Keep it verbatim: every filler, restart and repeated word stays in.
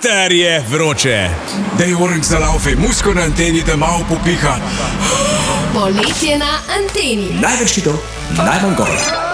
Mater je vroče. Dej orang za laufe, musko na anteni, da malo popiha. Poletje na anteni. Največ hitov, najmanj gor.